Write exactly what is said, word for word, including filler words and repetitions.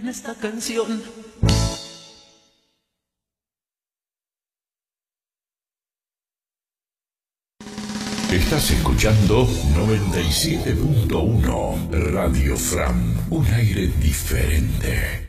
en esta canción. Estás escuchando noventa y siete punto uno Radio Fram, un aire diferente.